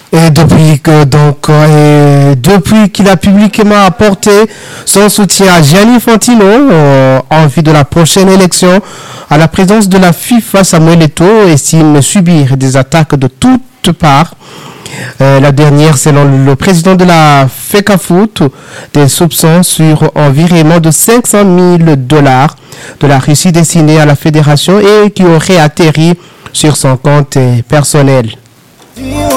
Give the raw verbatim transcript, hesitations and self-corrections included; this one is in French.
Et depuis que donc euh, depuis qu'il a publiquement apporté son soutien à Gianni Infantino euh, en vue de la prochaine élection à la présidence de la FIFA, Samuel Eto'o estime subir des attaques de toutes parts. Euh, la dernière, selon le président de la FECAFOOT, des soupçons sur un virement de cinq cent mille dollars de la Russie destiné à la fédération et qui aurait atterri sur son compte personnel.